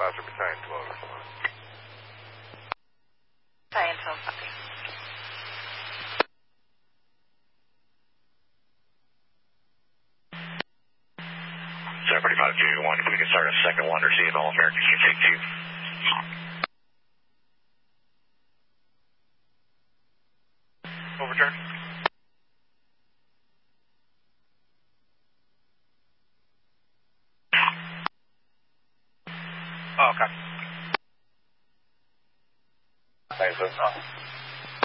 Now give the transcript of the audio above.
Roger, Battalion 12 respond. Battalion 12, copy. If we can start a second one or see if all Americans can take two. Overturn. Oh, copy. Thanks,